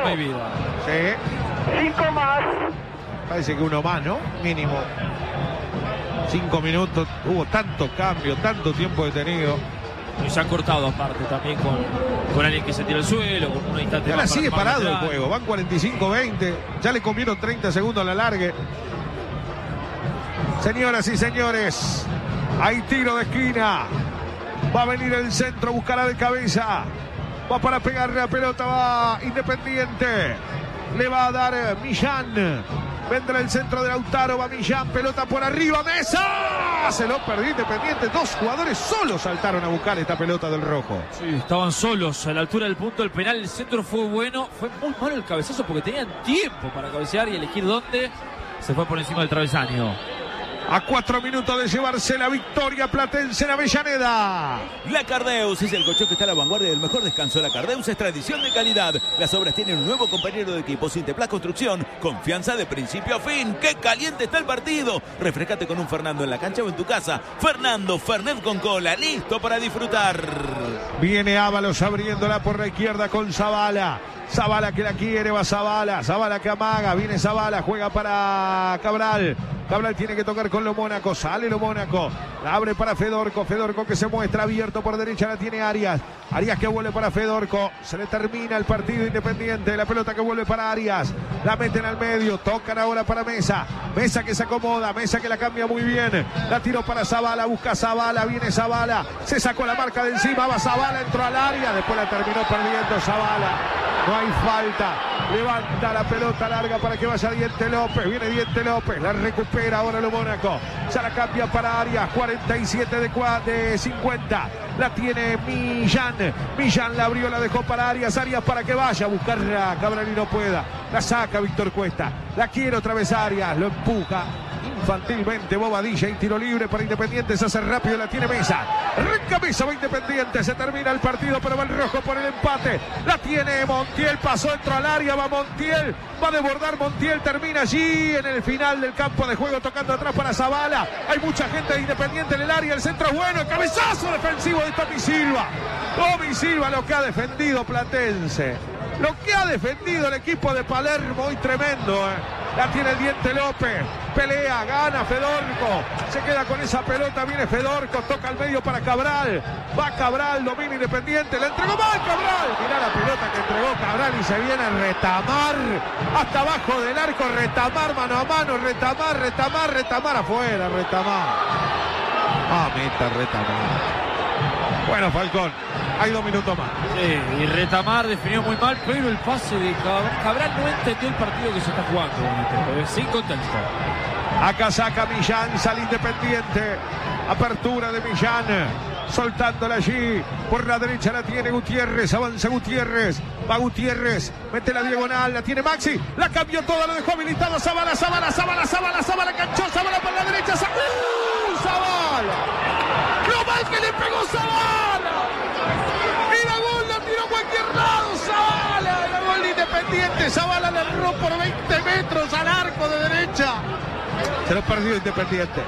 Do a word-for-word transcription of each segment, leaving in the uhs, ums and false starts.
hay vida. Sí. Cinco más. Parece que uno más, ¿no? Mínimo. Cinco minutos. Hubo tanto cambio, tanto tiempo detenido. Y se han cortado aparte también con, con alguien que se tira al suelo, con un instante. Y ahora más sigue para parado el atrás. juego. Van cuarenta y cinco veinte. Ya le comieron treinta segundos a la largue. Señoras y señores, hay tiro de esquina. Va a venir el centro, buscará de cabeza. Va para pegarle la pelota, va Independiente. Le va a dar Millán. Vendrá el centro de Lautaro, va Millán, pelota por arriba, Mesa. Se lo perdió Independiente. Dos jugadores solos saltaron a buscar esta pelota del rojo. Sí, estaban solos a la altura del punto del penal. El centro fue bueno. Fue muy malo el cabezazo porque tenían tiempo para cabecear y elegir dónde. Se fue por encima del travesaño. A cuatro minutos de llevarse la victoria platense en Avellaneda. La Cardeus es el colchón que está a la vanguardia del mejor descanso. La Cardeus es tradición de calidad. Las obras tienen un nuevo compañero de equipo. Sinteplas Construcción. Confianza de principio a fin. ¡Qué caliente está el partido! Refrescate con un Fernando en la cancha o en tu casa. Fernando Fernet con cola. Listo para disfrutar. Viene Ábalos abriéndola por la izquierda con Zavala. Zavala que la quiere, va Zavala. Zavala que amaga. Viene Zavala, juega para Cabral. Cabral tiene que tocar con Lo Mónaco, sale Lo Mónaco, la abre para Fedorco, Fedorco que se muestra abierto por derecha, la tiene Arias, Arias que vuelve para Fedorco, se le termina el partido Independiente, la pelota que vuelve para Arias, la meten al medio, tocan ahora para Mesa, Mesa que se acomoda, Mesa que la cambia muy bien, la tiró para Zavala, busca Zavala, viene Zavala, se sacó la marca de encima, va Zavala, entró al área, después la terminó perdiendo Zavala, no hay falta, levanta la pelota larga para que vaya Diente López, viene Diente López, la recupera ahora Lo Mónaco, se la cambia para Arias, cuarenta y siete de, de cincuenta, la tiene Millán, Millán la abrió, la dejó para Arias, Arias para que vaya a buscar a Cabral y no pueda, la saca Víctor Cuesta, la quiere otra vez Arias, lo empuja infantilmente Bobadilla y tiro libre para Independiente, se hace rápido, la tiene Mesa, arranca Mesa, va Independiente, se termina el partido pero va el rojo por el empate, la tiene Montiel, pasó, entró al área, va Montiel, va a desbordar Montiel, termina allí en el final del campo de juego tocando atrás para Zavala, hay mucha gente de Independiente en el área, el centro es bueno, el cabezazo defensivo de Tommy Silva, Tommy Silva lo que ha defendido Platense, lo que ha defendido el equipo de Palermo, hoy tremendo, eh. La tiene el Diente López, pelea, gana Fedorco, se queda con esa pelota, viene Fedorco, toca al medio para Cabral, va Cabral, domina Independiente, le entregó mal Cabral, mirá la pelota que entregó Cabral y se viene a retamar, hasta abajo del arco, retamar mano a mano, retamar, retamar, retamar, afuera, retamar, ah, meta, retamar. Bueno, Falcón, hay dos minutos más. Sí, y Retamar definió muy mal, pero el pase de Cabral, Cabral no entendió el partido que se está jugando, sin contexto. Acá saca Millán, sale Independiente, apertura de Millán, soltándola allí, por la derecha la tiene Gutiérrez, avanza Gutiérrez, va Gutiérrez, mete la diagonal, la tiene Maxi, la cambió toda, lo dejó habilitado, Zavala, Zavala, Zavala, Zavala, Zavala, canchó, Zavala por la derecha, ¡uh! Zavala, lo mal que le pegó Zavala, y la gol la tiró a cualquier lado, Zavala, la gol de Independiente, Zavala la erró por veinte metros al arco de derecha, se lo perdió Independiente.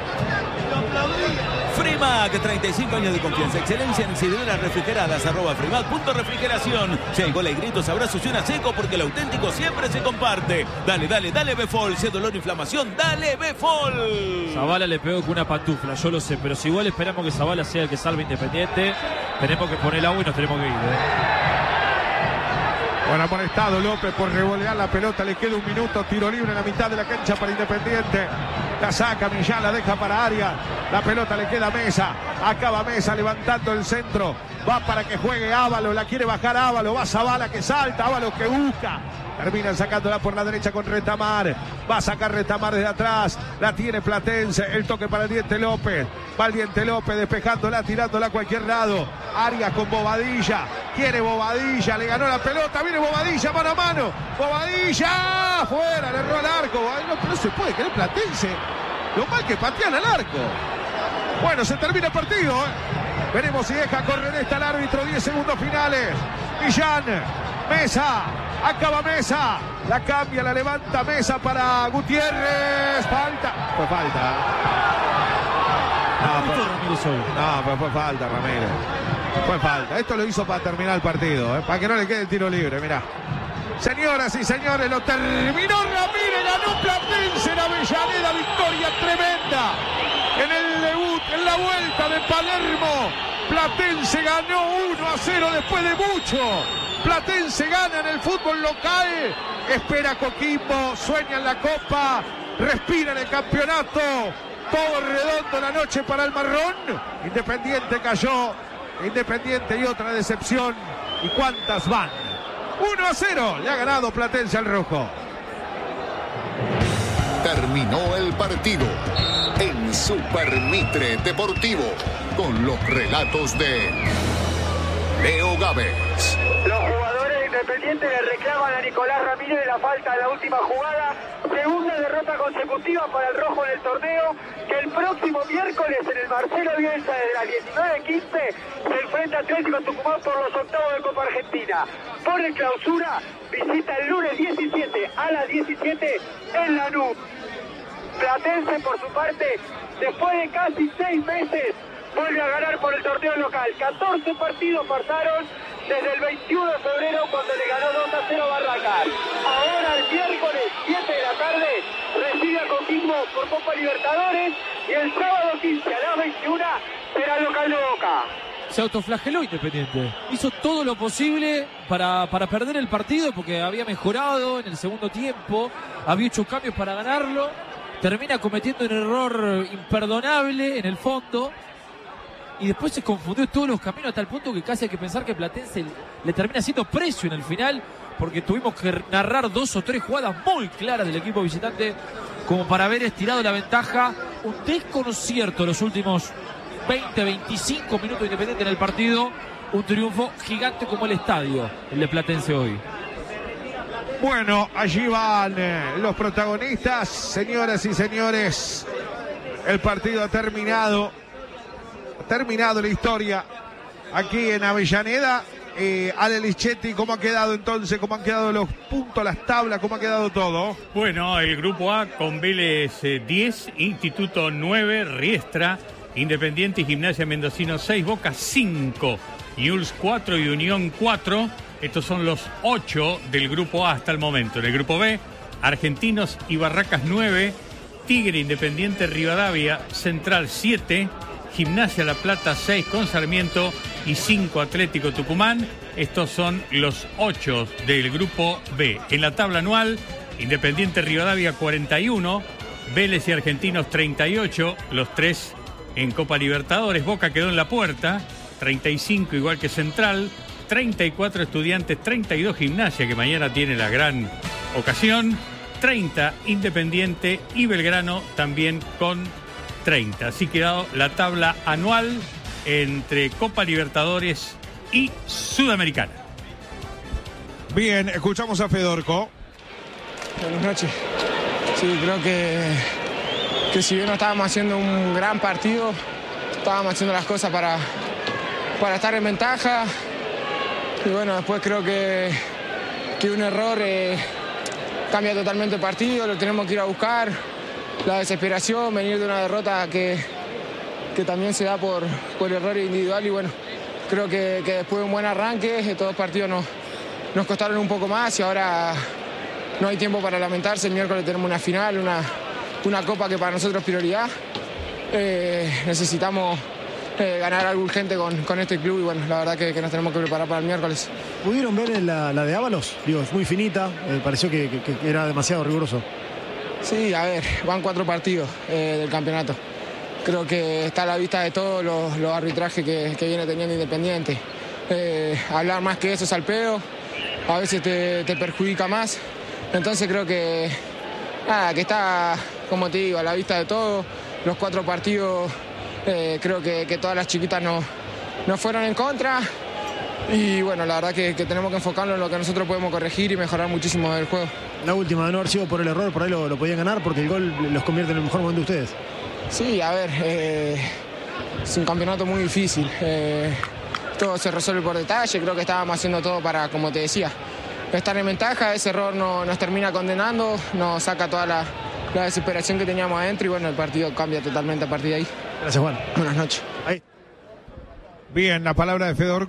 Frimac, treinta y cinco años de confianza, excelencia en sideras refrigeradas, arroba Frimac, punto refrigeración. Si hay gol y gritos, abrazos y una seco, porque el auténtico siempre se comparte. Dale, dale, dale Befol, si es dolor o inflamación, dale Befol. Zavala le pegó con una pantufla, yo lo sé, pero si igual esperamos que Zavala sea el que salve Independiente, tenemos que poner el agua y nos tenemos que ir, ¿eh? Bueno, amonestado López por revolear la pelota, le queda un minuto, tiro libre en la mitad de la cancha para Independiente, la saca Millán, la deja para Arias, la pelota le queda a Mesa, acaba Mesa levantando el centro, va para que juegue Ábalos, la quiere bajar Ábalos, va Zavala que salta, Ábalos que busca, terminan sacándola por la derecha con Retamar, va a sacar Retamar desde atrás, la tiene Platense, el toque para el Diente López, va el Diente López despejándola, tirándola a cualquier lado, Arias con Bobadilla, quiere Bobadilla, le ganó la pelota, viene Bobadilla mano a mano, Bobadilla, fuera, le erró al arco, no, pero no se puede creer Platense, lo mal que patean al arco. Bueno, se termina el partido, ¿eh? Veremos si deja correr esta el árbitro, diez segundos finales, Millán, Mesa, acaba Mesa, la cambia, la levanta Mesa para Gutiérrez, falta, fue falta. No, fue, no, fue, fue falta, Ramírez. Fue falta. Esto lo hizo para terminar el partido, ¿eh? Para que no le quede el tiro libre, mirá. Señoras y señores, lo terminó Ramírez, ganó Platense en Avellaneda, victoria tremenda. En el debut, en la vuelta de Palermo, Platense ganó uno a cero después de mucho. Platense gana en el fútbol local, espera Coquimbo, sueña en la Copa, respira en el campeonato. Todo redondo la noche para el marrón. Independiente cayó, Independiente y otra decepción. ¿Y cuántas van? uno a cero, le ha ganado Platense al rojo. Terminó el partido en Super Mitre Deportivo con los relatos de Leo Gávez. Los jugadores de Independiente le reclaman a Nicolás Ramírez la falta en la última jugada. Segunda derrota consecutiva para el rojo en el torneo, que el próximo miércoles en el Marcelo Bielsa desde las diecinueve quince se enfrenta a Atlético Tucumán por los octavos de Copa Argentina. Por el clausura, visita el lunes diecisiete a las diecisiete en Lanús. Platense, por su parte, después de casi seis meses, vuelve a ganar por el torneo local. catorce partidos pasaron desde el veintiuno de febrero, cuando le ganó dos a cero a Barracas. Ahora el miércoles siete de la tarde recibe a Coquimbo por Copa Libertadores, y el sábado quince a las veintiuna será el local de Boca. Se autoflageló Independiente. Hizo todo lo posible para, para perder el partido, porque había mejorado en el segundo tiempo, había hecho cambios para ganarlo. Termina cometiendo un error imperdonable en el fondo. Y después se confundió todos los caminos, hasta el punto que casi hay que pensar que Platense le termina haciendo precio en el final, porque tuvimos que narrar dos o tres jugadas muy claras del equipo visitante como para haber estirado la ventaja. Un desconcierto los últimos veinte, veinticinco minutos de Independiente en el partido. Un triunfo gigante como el estadio, el de Platense hoy. Bueno, allí van eh, los protagonistas, señoras y señores. El partido ha terminado. Ha terminado la historia aquí en Avellaneda. Eh, Ale Lichetti, ¿cómo ha quedado entonces? ¿Cómo han quedado los puntos, las tablas? ¿Cómo ha quedado todo? Bueno, el grupo A con Vélez eh, diez, Instituto nueve, Riestra, Independiente y Gimnasia Mendocino seis, Boca cinco, Newell's cuatro y Unión cuatro. Estos son los ocho del grupo A hasta el momento. En el grupo B, Argentinos y Barracas nueve, Tigre, Independiente, Rivadavia, Central siete, Gimnasia La Plata seis con Sarmiento y cinco Atlético Tucumán. Estos son los ocho del grupo B. En la tabla anual, Independiente Rivadavia cuarenta y uno, Vélez y Argentinos treinta y ocho, los tres en Copa Libertadores. Boca quedó en la puerta, treinta y cinco igual que Central, treinta y cuatro Estudiantes, treinta y dos Gimnasia, que mañana tiene la gran ocasión, treinta Independiente y Belgrano también con treinta. Así quedó la tabla anual entre Copa Libertadores y Sudamericana. Bien, escuchamos a Fedorco. Buenas noches. Sí, creo que, que si bien no estábamos haciendo un gran partido, estábamos haciendo las cosas para, para estar en ventaja. Y bueno, después creo que, que un error eh, cambia totalmente el partido, lo tenemos que ir a buscar. La desesperación, venir de una derrota que, que también se da por, por error individual, y bueno, creo que, que después de un buen arranque, todos los partidos nos, nos costaron un poco más y ahora no hay tiempo para lamentarse. El miércoles tenemos una final, una, una copa que para nosotros es prioridad. Eh, necesitamos eh, ganar algo urgente con, con este club y bueno, la verdad que, que nos tenemos que preparar para el miércoles. ¿Pudieron ver la, la de Ábalos? Digo, es muy finita, eh, pareció que, que, que era demasiado riguroso. Sí, a ver, van cuatro partidos eh, del campeonato. Creo que está a la vista de todos los, los arbitrajes que, que viene teniendo Independiente. Eh, hablar más que eso es al pedo, a veces te, te perjudica más. Entonces creo que, nada, que está, como te digo, a la vista de todos. Los cuatro partidos, eh, creo que, que todas las chiquitas nos no fueron en contra. Y bueno, la verdad que, que tenemos que enfocarnos en lo que nosotros podemos corregir y mejorar muchísimo del juego. La última, de no haber sido por el error, por ahí lo, lo podían ganar, porque el gol los convierte en el mejor momento de ustedes. Sí, a ver, eh, es un campeonato muy difícil. Eh, todo se resuelve por detalle, creo que estábamos haciendo todo para, como te decía, estar en ventaja. Ese error no, nos termina condenando, nos saca toda la, la desesperación que teníamos adentro y bueno, el partido cambia totalmente a partir de ahí. Gracias, Juan. Buenas noches. Ahí. Bien, la palabra de Fedorco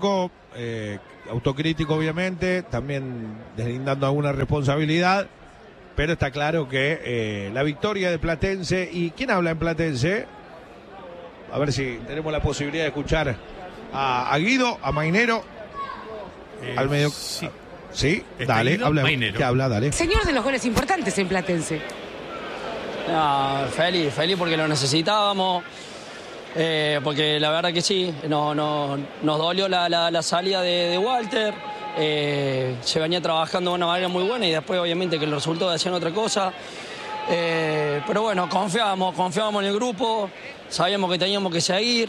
eh, autocrítico obviamente, también deslindando alguna responsabilidad, pero está claro que eh, la victoria de Platense, ¿y quién habla en Platense? A ver si tenemos la posibilidad de escuchar a, a Guido, a Mainero, Eh, al medio. sí. Sí, Está dale, Guido, habla, Mainero. ¿qué habla? Dale. Señor de los goles importantes en Platense. No, feliz, feliz porque lo necesitábamos, eh, porque la verdad que sí, no, no, nos dolió la, la, la salida de, de Walter, eh, se venía trabajando de una manera muy buena y después obviamente que los resultados hacían otra cosa, eh, pero bueno, confiábamos, confiábamos en el grupo, sabíamos que teníamos que seguir,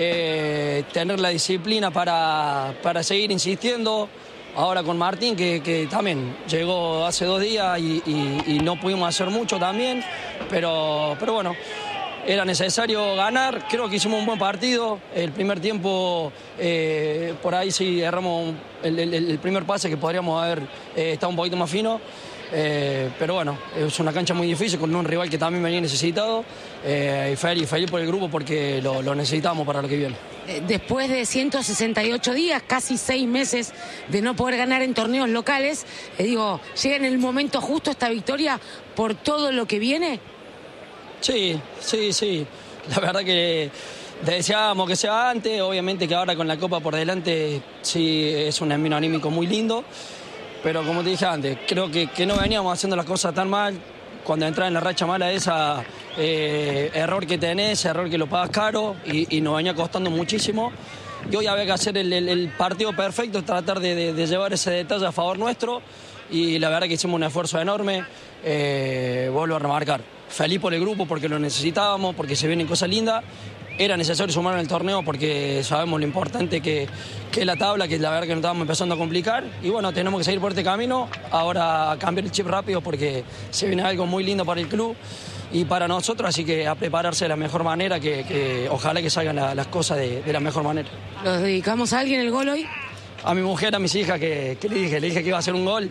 eh, tener la disciplina para, para seguir insistiendo. Ahora con Martín, que, que también llegó hace dos días y, y, y no pudimos hacer mucho también, pero, pero bueno, era necesario ganar, creo que hicimos un buen partido, el primer tiempo eh, por ahí sí erramos el, el, el primer pase que podríamos haber eh, estado un poquito más fino, eh, pero bueno, es una cancha muy difícil con un rival que también venía necesitado, eh, y feliz, feliz por el grupo porque lo, lo necesitamos para lo que viene. Después de ciento sesenta y ocho días, casi seis meses de no poder ganar en torneos locales, eh, digo, ¿llega en el momento justo esta victoria por todo lo que viene? Sí, sí, sí. La verdad que deseábamos que sea antes, obviamente que ahora con la Copa por delante sí es un envío anímico muy lindo, pero como te dije antes, creo que, que no veníamos haciendo las cosas tan mal. Cuando entras en la racha mala esa, eh, error que tenés, error que lo pagas caro y, y nos venía costando muchísimo. Y hoy había que hacer el, el, el partido perfecto, tratar de, de, de llevar ese detalle a favor nuestro y la verdad que hicimos un esfuerzo enorme, eh, vuelvo a remarcar. Feliz por el grupo porque lo necesitábamos, porque se vienen cosas lindas. Era necesario sumar en el torneo porque sabemos lo importante que, que es la tabla, que la verdad que nos estábamos empezando a complicar. Y bueno, tenemos que seguir por este camino. Ahora cambiar el chip rápido porque se viene algo muy lindo para el club y para nosotros, así que a prepararse de la mejor manera, que, que ojalá que salgan la, las cosas de, de la mejor manera. ¿Lo dedicamos a alguien el gol hoy? A mi mujer, a mis hijas, que, que le dije, le dije que iba a hacer un gol.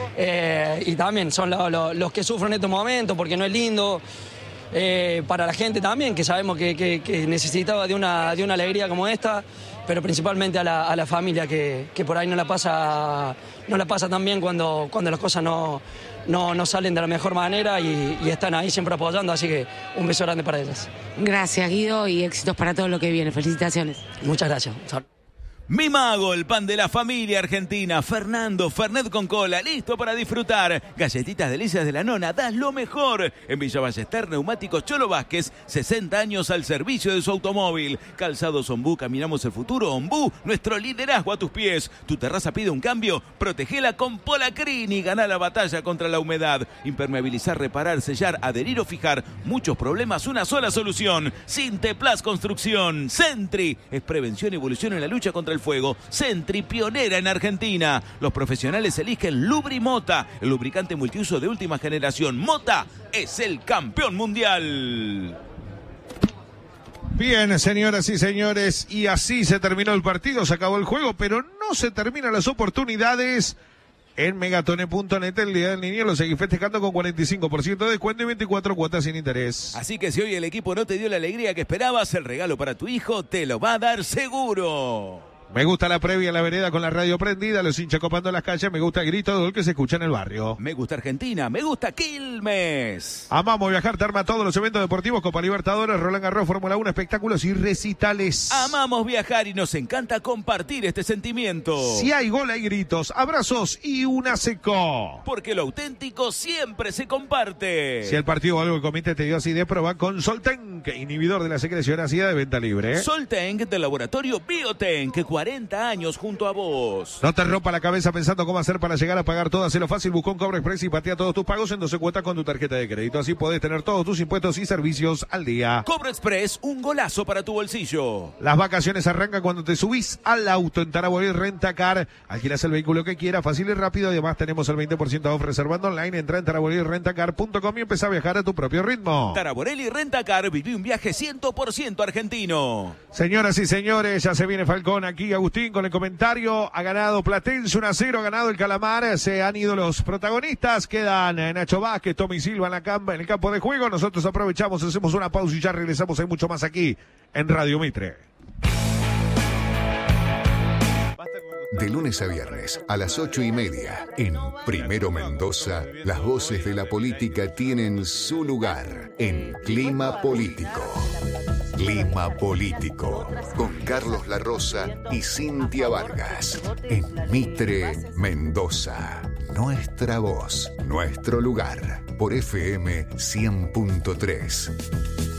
Eh, y también son lo, lo, los que sufren en estos momentos porque no es lindo. Eh, para la gente también, que sabemos que, que, que necesitaba de una, de una alegría como esta, pero principalmente a la, a la familia que, que por ahí no la pasa, no la pasa tan bien cuando, cuando las cosas no, no, no salen de la mejor manera y, y están ahí siempre apoyando, así que un beso grande para ellas. Gracias, Guido, y éxitos para todo lo que viene. Felicitaciones. Muchas gracias. Mi Mago, el pan de la familia argentina. Fernando, Fernet con cola, listo para disfrutar. Galletitas delicias de la nona, das lo mejor. En Villa Ballester, Neumáticos Cholo Vázquez, sesenta años al servicio de su automóvil. Calzados Ombú, caminamos el futuro. Ombú, nuestro liderazgo a tus pies. Tu terraza pide un cambio, protegela con Polacrin y gana la batalla contra la humedad. Impermeabilizar, reparar, sellar, adherir o fijar. Muchos problemas, una sola solución. Sinteplas Construcción. Sentry es prevención y evolución en la lucha contra el fuego. Sentry, pionera en Argentina. Los profesionales eligen Lubrimota, el lubricante multiuso de última generación. Mota es el campeón mundial. Bien, señoras y señores, y así se terminó el partido, se acabó el juego, pero no se terminan las oportunidades. En Megatone punto net, el Día del Niño lo seguís festejando con cuarenta y cinco por ciento de descuento y veinticuatro cuotas sin interés. Así que si hoy el equipo no te dio la alegría que esperabas, el regalo para tu hijo te lo va a dar seguro. Me gusta la previa en la vereda con la radio prendida, los hinchas copando las calles, me gusta el grito de gol que se escucha en el barrio. Me gusta Argentina, me gusta Quilmes. Amamos viajar, te arma todos los eventos deportivos, Copa Libertadores, Roland Garros, Fórmula uno, espectáculos y recitales. Amamos viajar y nos encanta compartir este sentimiento. Si hay gol, hay gritos, abrazos y una seco. Porque lo auténtico siempre se comparte. Si el partido o algo el comité te dio así de prueba con Soltank, inhibidor de la secreción ácida de venta libre. Soltank del laboratorio Biotank, cuarenta años junto a vos. No te rompa la cabeza pensando cómo hacer para llegar a pagar todo. Hacelo fácil, busca un Cobro Express y patea todos tus pagos en doce cuotas con tu tarjeta de crédito. Así podés tener todos tus impuestos y servicios al día. Cobro Express, un golazo para tu bolsillo. Las vacaciones arrancan cuando te subís al auto en Taraboré Rentacar. Alquilas el vehículo que quieras, fácil y rápido. Además tenemos el veinte por ciento off reservando online. Entra en taraboré rentacar punto com y empezá a viajar a tu propio ritmo. Taraborelli Rentacar, viví un viaje cien por ciento argentino. Señoras y señores, ya se viene Falcón aquí. Agustín con el comentario. Ha ganado Platense uno a cero, ha ganado el Calamar. Se han ido los protagonistas. Quedan Nacho Vázquez, Tommy Silva en, la campa, en el campo de juego. Nosotros aprovechamos, hacemos una pausa y ya regresamos. Hay mucho más aquí en Radio Mitre. Basta con De lunes a viernes a las ocho y media en Primero Mendoza, las voces de la política tienen su lugar en Clima Político. Clima Político con Carlos La Rosa y Cintia Vargas en Mitre Mendoza. Nuestra voz, nuestro lugar por F M cien punto tres.